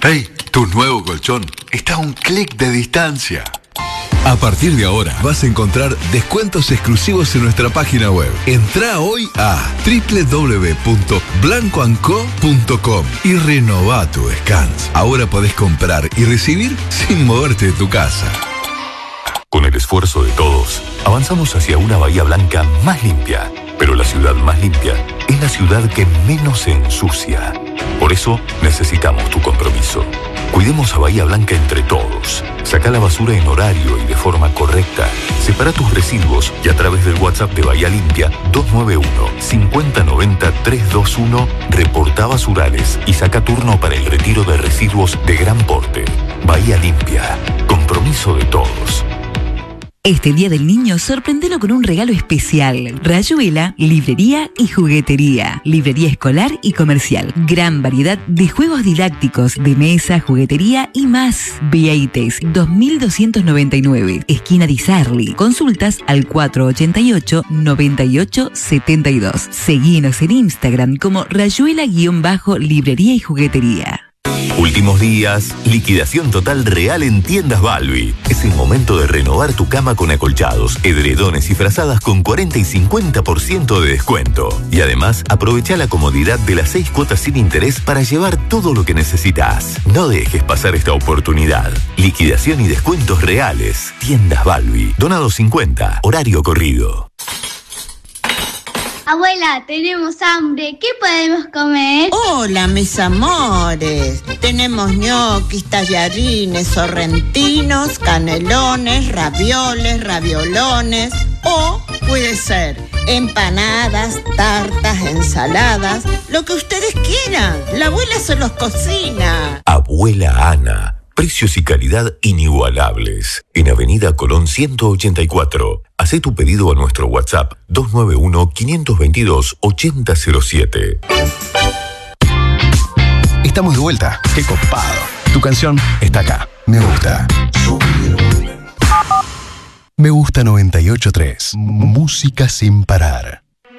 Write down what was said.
¡Hey! Tu nuevo colchón está a un clic de distancia. A partir de ahora vas a encontrar descuentos exclusivos en nuestra página web. Entrá hoy a www.blancoandco.com y renová tu descanso. Ahora podés comprar y recibir sin moverte de tu casa. Con el esfuerzo de todos, avanzamos hacia una Bahía Blanca más limpia. Pero la ciudad más limpia es la ciudad que menos se ensucia. Por eso necesitamos tu compromiso. Cuidemos a Bahía Blanca entre todos. Saca la basura en horario y de forma correcta. Separa tus residuos y a través del WhatsApp de Bahía Limpia 291-5090-321 reporta basurales y saca turno para el retiro de residuos de gran porte. Bahía Limpia. Compromiso de todos. Este Día del Niño, sorprendelo con un regalo especial. Rayuela, librería y juguetería. Librería escolar y comercial. Gran variedad de juegos didácticos, de mesa, juguetería y más. Vieites, 2299. Esquina Di Sarli. Consultas al 488-9872. Seguinos en Instagram como Rayuela_librería y juguetería. Últimos días, liquidación total real en Tiendas Balbi. Es el momento de renovar tu cama con acolchados, edredones y frazadas con 40 y 50% de descuento. Y además, aprovecha la comodidad de las 6 cuotas sin interés para llevar todo lo que necesitas. No dejes pasar esta oportunidad. Liquidación y descuentos reales. Tiendas Balbi. Donado 50. Horario corrido. Abuela, tenemos hambre. ¿Qué podemos comer? Hola, mis amores. Tenemos ñoquis, tallarines, sorrentinos, canelones, ravioles, raviolones. O puede ser empanadas, tartas, ensaladas, lo que ustedes quieran. La abuela se los cocina. Abuela Ana. Precios y calidad inigualables. En Avenida Colón 184. Hacé tu pedido a nuestro WhatsApp 291-522-8007. Estamos de vuelta. ¡Qué copado! Tu canción está acá. Me gusta. Me gusta 98.3. Música sin parar.